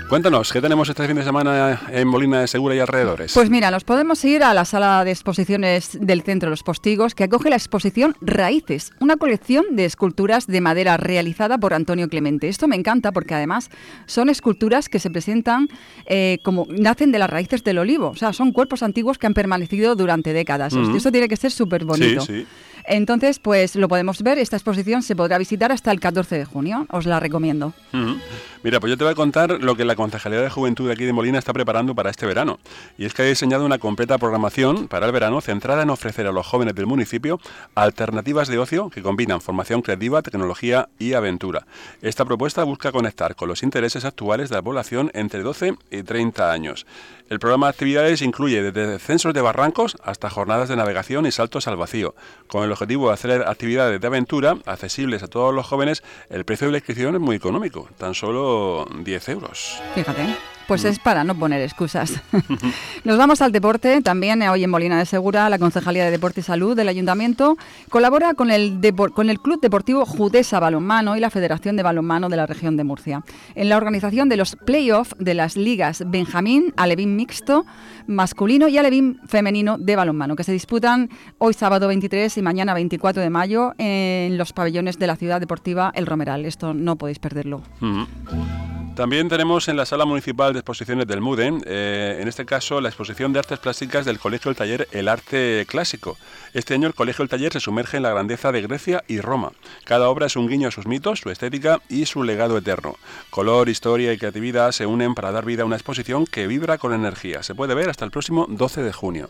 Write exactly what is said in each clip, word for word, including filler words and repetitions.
Cuéntanos, ¿qué tenemos este fin de semana en Molina de Segura y alrededores? Pues mira, nos podemos ir a la sala de exposiciones del Centro de los Postigos, que acoge la exposición Raíces, una colección de esculturas de madera realizada por Antonio Clemente. Esto me encanta porque además son esculturas que se presentan eh, como nacen de las raíces del olivo. O sea, son cuerpos antiguos que han permanecido durante décadas. Mm-hmm. Esto tiene que ser súper bonito. Sí, sí. Entonces, pues lo podemos ver. Esta exposición se podrá visitar hasta el catorce de junio. Os la recomiendo. Uh-huh. Mira, pues yo te voy a contar lo que la Concejalía de Juventud de aquí de Molina está preparando para este verano. Y es que ha diseñado una completa programación para el verano centrada en ofrecer a los jóvenes del municipio alternativas de ocio que combinan formación creativa, tecnología y aventura. Esta propuesta busca conectar con los intereses actuales de la población entre doce y treinta años. El programa de actividades incluye desde descensos de barrancos hasta jornadas de navegación y saltos al vacío. Con el objetivo de hacer actividades de aventura accesibles a todos los jóvenes, el precio de la inscripción es muy económico, tan solo diez euros. Fíjate. Pues es para no poner excusas. Nos vamos al deporte. También hoy en Molina de Segura, la Concejalía de Deporte y Salud del Ayuntamiento colabora con el, Depor- con el Club Deportivo Judesa Balonmano y la Federación de Balonmano de la región de Murcia en la organización de los play-off de las ligas Benjamín, Alevín Mixto, masculino y Alevín femenino de balonmano, que se disputan hoy sábado veintitrés y mañana veinticuatro de mayo en los pabellones de la Ciudad Deportiva El Romeral. Esto no podéis perderlo. Uh-huh. También tenemos en la Sala Municipal de Exposiciones del MUDE, eh, en este caso, la exposición de artes plásticas del Colegio del Taller El Arte Clásico. Este año el Colegio del Taller se sumerge en la grandeza de Grecia y Roma. Cada obra es un guiño a sus mitos, su estética y su legado eterno. Color, historia y creatividad se unen para dar vida a una exposición que vibra con energía. Se puede ver hasta el próximo doce de junio.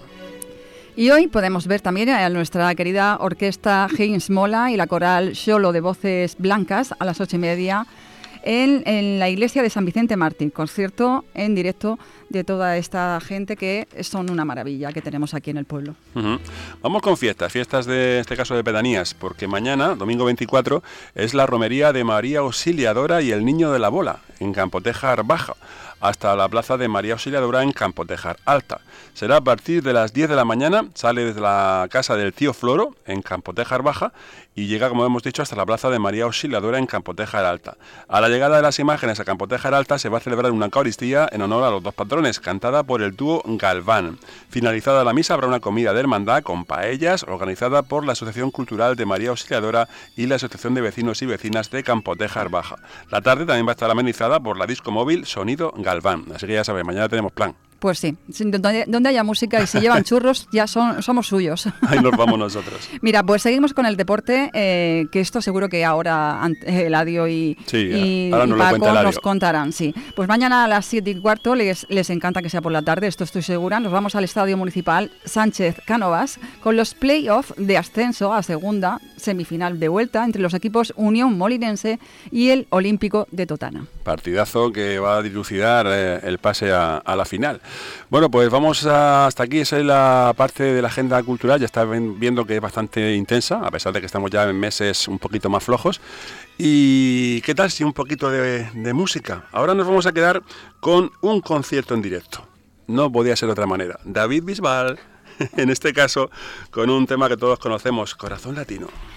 Y hoy podemos ver también a nuestra querida orquesta James Mola y la coral Xolo de Voces Blancas a las ocho y media En, en la iglesia de San Vicente Mártir, concierto en directo de toda esta gente que son una maravilla que tenemos aquí en el pueblo. Uh-huh. Vamos con fiestas, fiestas de este caso de pedanías, porque mañana, domingo veinticuatro, es la romería de María Auxiliadora y el Niño de la Bola, en Campotejar Baja, hasta la plaza de María Auxiliadora en Campotejar Alta. Será a partir de las diez de la mañana, sale desde la casa del tío Floro, en Campotejar Baja, y llega, como hemos dicho, hasta la plaza de María Auxiliadora en Campotejar Alta. A la llegada de las imágenes a Campotejar Alta se va a celebrar una Eucaristía en honor a los dos patrones, cantada por el dúo Galván. Finalizada la misa habrá una comida de hermandad con paellas, organizada por la Asociación Cultural de María Auxiliadora y la Asociación de Vecinos y Vecinas de Campotejar Baja. La tarde también va a estar amenizada por la disco móvil Sonido Galván. Así que ya sabéis, mañana tenemos plan. Pues sí, donde, donde haya música y si llevan churros ya son, somos suyos. Ahí nos vamos nosotros. Mira, pues seguimos con el deporte, eh, que esto seguro que ahora Eladio y, sí, y, ahora y nos Paco lo nos contarán. Sí. Pues mañana a las siete y cuarto les, les encanta que sea por la tarde, esto estoy segura. Nos vamos al Estadio Municipal Sánchez Cánovas con los play-off de ascenso a segunda, semifinal de vuelta entre los equipos Unión Molinense y el Olímpico de Totana. Partidazo que va a dilucidar eh, el pase a, a la final. Bueno, pues vamos a, hasta aquí, esa es la parte de la agenda cultural, ya está viendo que es bastante intensa, a pesar de que estamos ya en meses un poquito más flojos. ¿Y qué tal si un poquito de, de música? Ahora nos vamos a quedar con un concierto en directo, no podía ser de otra manera. David Bisbal, en este caso, con un tema que todos conocemos, Corazón Latino.